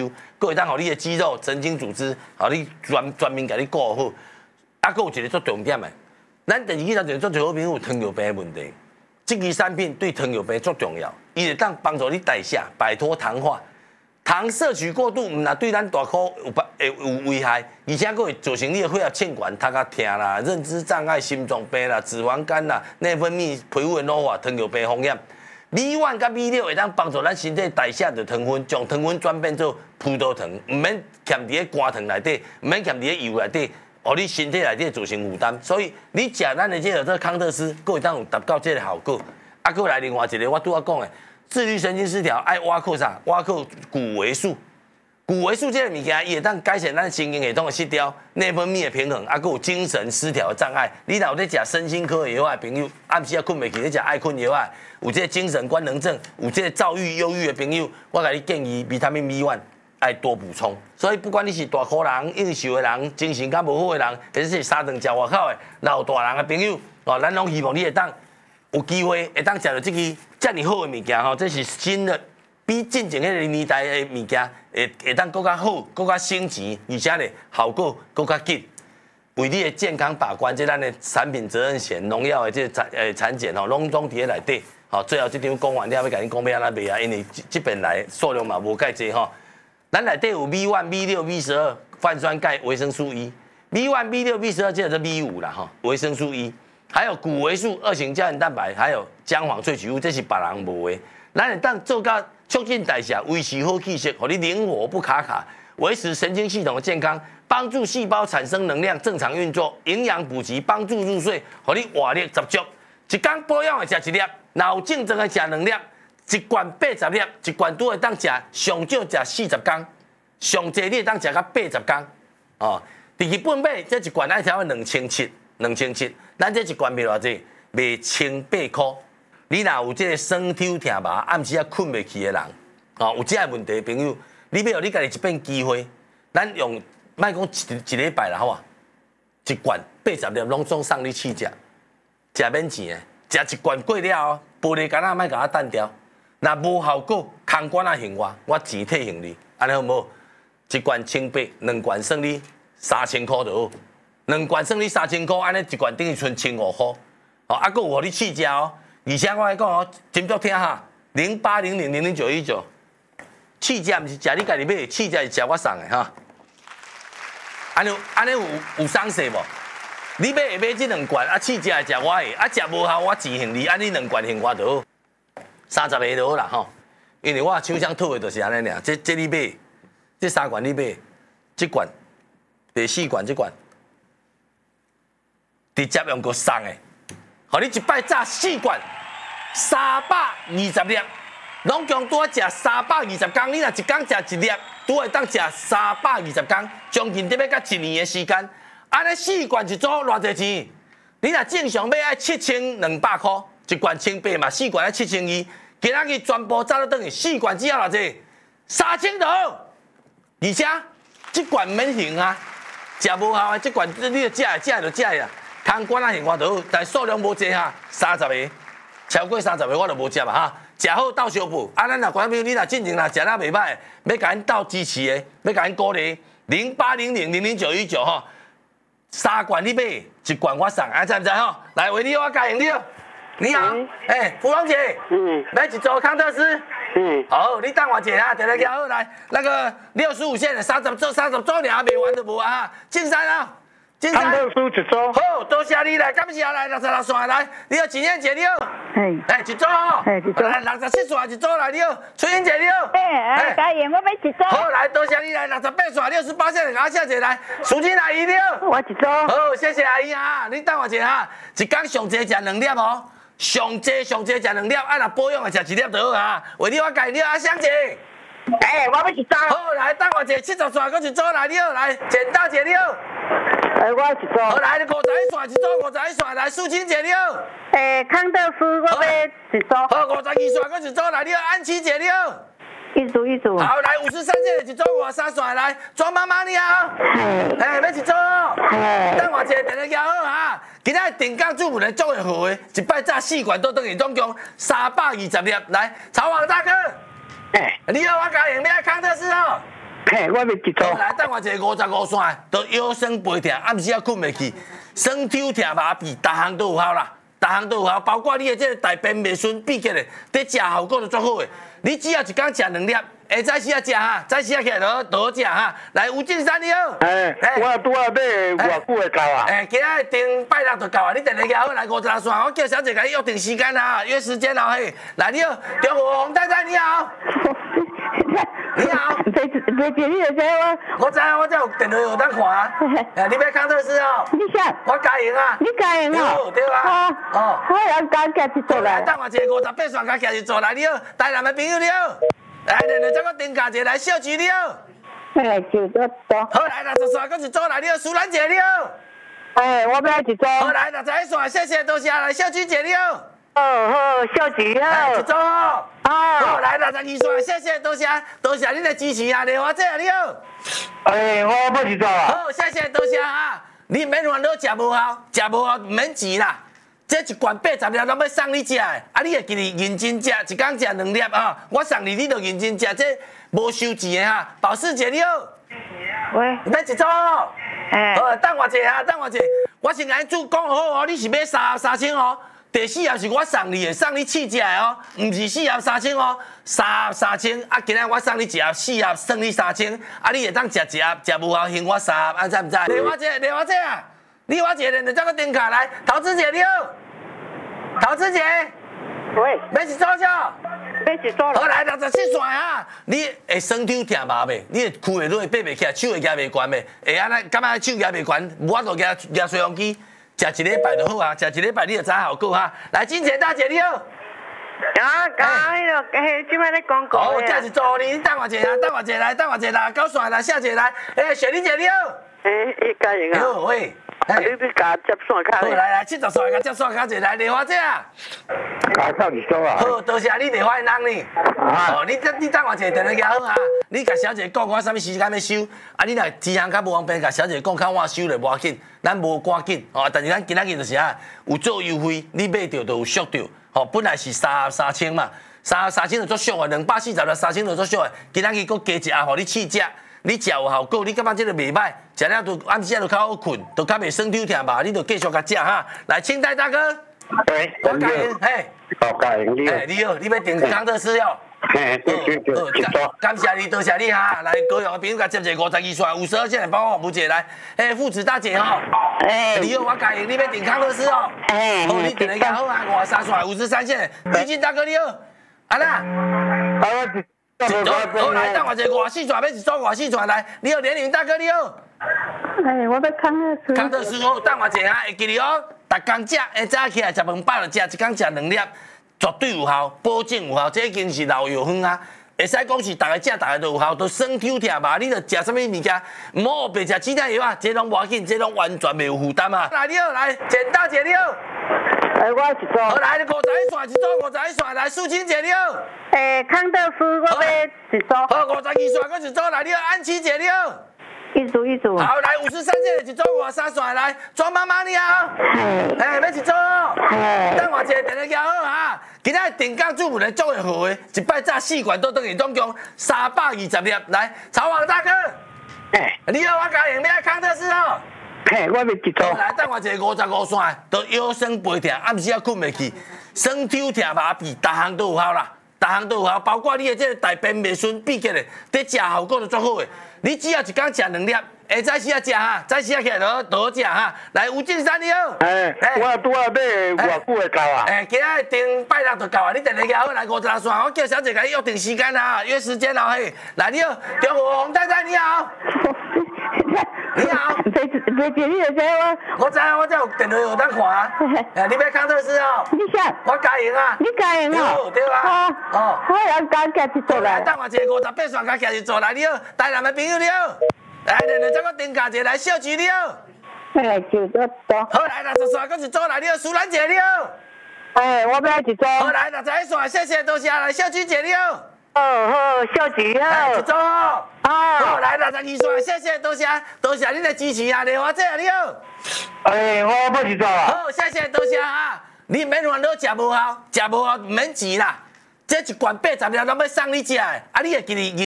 修，佫会当互你的肌肉、神经组织，互你全面甲你顾好。啊，佫有一个最重点的，咱第二期头就做好朋友糖尿病的问题，这支产品对糖尿病足重要，伊会当帮助你代谢，摆脱糖化。糖摄取过度，唔但对咱大脑有危害，而且佫会造成你的血压欠悬、头壳痛啦、认知障碍、心脏病啦、脂肪肝啦、内分泌、皮肤的老化、糖尿病风险。B1甲 B6会当帮助咱身体代谢的糖分，将糖分转变做葡萄糖，唔免含伫个肝糖内底，唔免含伫个油内底，互你身体内底造成负担。所以你食咱的这个康特斯，佫会当有达到这个效果。啊，佫来另外一个我拄仔讲的。自律神经失调爱挖靠啥？挖靠谷维素。谷维素这个物件，伊会当改善咱神经系统的失调、内分泌的平衡，啊，佫有精神失调的障碍。你若有咧食身心科的药的朋友，暗时啊困袂去咧食爱困药啊，有这个精神官能症、有这个躁郁、忧郁的朋友，我甲你建议维他命 B1 爱多补充。所以不管你是大颗人、应酬的人、精神较无好的人，或者是三顿食外口的老大人的朋友，哦，咱拢希望你会当有机会会当食到这支。遮尔好的物件吼，这是新的，比进前迄个年代的物件会当更较好、更较升级，而且咧效果更较紧。为你的健康把关，这咱的产品责任险、农药的这产检吼，拢伫咧内底。好，最后这张讲完了，要甲你讲要安怎卖啊？因为这边来数量嘛无介济吼。咱内底有 B1、B6、B12、泛酸钙、维生素 E。B1、B6、B12，这个是 B5啦吼，维生素 E。还有谷维素、2型胶原蛋白，还有姜黄萃取物，这是别人无的。咱会当做到促进代谢，维持好气血，让你灵活不卡，维持神经系统的健康，帮助细胞产生能量，正常运作，营养补给，帮助入睡，让你活力十足。一天保养的食1粒，有竞争的食2粒，一罐80粒，一罐都会当食上少食40天，上济你会当食到80天。哦，伫日本买这一罐爱条2700，咱这一罐卖偌济？卖1800块。你若有这个酸痛痛麻，暗时啊困袂去的人，哦，有这个问题的朋友，你要有你家己一遍机会，咱用莫讲一礼拜啦，好啊，一罐80粒拢总送你试食，食免钱的，食一罐过了后，玻璃干仔莫甲我单掉，若无效果，空罐啊还我钱退还你，安尼好无？一罐1800，两罐算你3000块就好。2罐算你3000块，安尼一罐等于剩1500块。哦，啊，佫有互你试食哦。而且我来讲哦，真足听哈，0800000919，试食毋是食你家己买，试食是食我送的哈。安尼有赏势无？你买会买这2罐，啊，试食会食我的，啊，食无效我钱还你，安尼2罐还我就好，30个就好啦吼。因为我厂商套的就是安尼尔，这你买，这3罐你买，这罐第4罐这罐。直接用个送的，互你一摆炸4罐，320粒，拢共拄仔食320天。你若一天食1粒，拄会当食320天，将近得要到1年的时间。安尼4罐一组偌济钱？你若正常买爱7200块，一罐1800嘛，4罐爱7200。今仔日全部炸到等于4罐只要偌济？3000就好，而且这罐免行啊，食无效的这罐你就食就食啊。空罐啊，现我就好，但数量无济哈，30个，超过30个我就无食嘛哈。食好斗相补，啊，咱若观众朋友，你若进前若食得袂歹，要甲因斗支持的，要甲因鼓励，0800000919吼，3罐你买，1罐我送，知唔知吼？来，为你我加赢你。你好，芙蓉姐，买1组康特斯。好，你等我一下，等下交好来，那个65线的30组尔卖完就无啊哈，进山啊。 康特斯1组， 好，多谢你来，感谢来66线来，你好，情人节你好，1组哦，来67线1组来你好，春英姐你好， 加盐我买1组， 好来，多谢你来68线68线的，谢谢来，淑清阿姨你好， 我1组， 好，谢谢阿姨啊，你等我一下哈，一天上济食2粒哦，上济食2粒，啊若保养的食1粒就好啊，为你我介你好，阿香姐。 我要1组。 好，来等我一下70线，搁1组来你好，来剪刀姐你好。 我1组。 好，来51线1组51线来，淑清姐你好。 康特斯我要1组。 好，52线搁1组来，你好，安琪姐你好。 1组。 好，来53线1组53线来，庄妈妈你好。要1组哦。等我一下，等下交好哈。今仔定岗主妇的做会好的，一摆炸4罐都等于总共320粒。来，曹王大哥。你好，我家赢，你爱康特斯哦。 嘿，我要一组。 好，来等我一个55线，都腰酸背痛，暗时也困袂去，酸抽痛麻痹，逐项都有效啦，逐项都有效，包括你的这个大便袂顺闭结的，伫食效果都足好的。你只要一天食2粒，下早时啊食哈，早时啊起来就好食哈。来，吴敬山你好。 我拄啊买偌久会到啊？ 今仔定拜六就到啊，你等下行好来56线，我叫小姐甲你约定时间啊，约时间啊嘿。来，你好，中国洪太太你好。你好， 袂记你就知我知我这有电话有当看啊。你要康特斯哦？ 你想？ 我加赢啊！ 你加赢啊？ 对啊。 哦，我要加一组来。 等我一个58线加加一组来，你好，台南的朋友你好。来，再我定价一个来，小菊你好。 就多。 好来，60线搁一组来，你好，苏兰姐你好。 我要一组。 好来，61线，谢谢，多谢来，小菊姐你好。 好，小菊好。 一组好。好来，62线，谢谢，多谢你的支持啊，莲花姐你好。 我要一组啊。 好，谢谢，多谢啊。你免烦恼，食无效，唔免钱啦。这一罐80粒，拢要送你食的，啊，你会记得认真食，一天食2粒啊。我送你，你就认真食，这无收钱的哈。保时捷你好。 喂。 要一组。好，等我一下，我先甲你讲好哦，你是买3千哦。第4盒是我送你的，送你试食的哦，唔是4盒3千哦，3千啊，今仔我送你1盒4盒，算你3千，啊，你会当食1盒，食无效还我3盒，知唔知？莲花姐啊，你我一个人就这个电卡来，陶子姐你好，陶子姐， 喂， 要一组少？ 要一组好来，67线啊，你会酸痛痛麻袂？你会躯会落爬袂起来，手会举袂悬袂？会安尼，感觉手举袂悬，无法度举吹风机。食1礼拜就好啊，食1礼拜你就知效果哈。来，金钱大姐你好。 即摆咧广告。 哦，这是助理，你等我一下，等我一下，到线来，下姐来。雪玲姐你好。 加油啊！ 好，喂。 你要甲接线卡。 好，来，70线甲接线卡者来，莲花姐啊。 加上一组啊。 好，多谢你莲花人呢。哦，你等我一下，电话行好啊。你甲小姐讲我啥物时间要收，啊，你若时间较无方便，甲小姐讲较晚收咧无要紧，咱无赶紧哦。但是咱今仔日就是啊，有做优惠，你买着就有俗着。哦，本来是3千嘛，3千就足俗的，240粒3千就足俗的。今仔日佫加一盒，互你试食，你食有效果，你感觉这个袂歹，食了就暗时就较好困，就较袂酸痛痛吧，你就继续甲食哈。来，清代大哥，我加油，嘿，你好，你要订康特斯哦。感谢你，多谢你哈！来，高雄的朋友甲接一个52线，52线帮我服务一下来。父子大姐吼，你好，我加油，你要订康特斯哦。好，你订一下好啊，53线53线，毕竟大哥你好，安娜。好来，等我一个54线，要一组54线来。你好，连云大哥你好。 我要康特斯好，等我一下，会记得哦。逐工食，早起来食饭饱就食，一天食2粒。绝对有效，保证有效，这已经是老药方啊！会使讲是大家食，大家都有效，都酸痛痛嘛。你着食什么物件？唔好白食止痛药啊！这拢无要紧，这拢完全袂有负担啊！来，你好，来，简大姐你好。 我一组。 好来，51线一组51线来，素清姐你好。 康德夫我要一组。 好，52线搁一组来，你好，安琪姐你好。 一组。 好，来53线一组53线来，庄妈妈你好。要一组。等我一个电话行好哈。今仔定岗主妇来做会好的，一摆炸4罐都等于总共320粒。来，曹王大哥。你好，我加赢要康特斯哦。 我要一组。 来，等我一个55线，都腰酸背痛，暗时也困袂去，酸抽痛麻痹，逐项都有效啦。逐项都有效，包括你的这个大便袂顺闭结的，伫食效果就足好的。你只要一天食2粒，下早时啊食哈，早时啊起来就好食哈。来，吴敬山你好。 我拄啊买偌久会到啊？ 今仔定拜六就到啊，你电话行好来56线，我叫小姐甲你约定时间啊，约时间哦嘿。来，你好，中国洪太太你好。你好。 袂记你就知我知我这有电话有当看啊。你要康特斯哦？ 你想？ 我加赢啊。 你加赢啊？ 对啊。 我要加一组来。 等我一个58线加加一组来，你好，台南的朋友你好。来，再我定价一来，小菊你好。 就多。 好来，60线搁一组来，你好，苏兰姐你好。 我要一组。 好来，61线，谢谢，多谢来，小菊姐你好。 好，小菊好。 一组哦。好来，62线，谢谢，多谢你的支持啊，莲花姐你好。 我要一组啊。 好，谢谢，多谢啊。你免烦恼，食无效，唔免钱啦。这一罐80粒，拢要送你食的，啊，你会记得。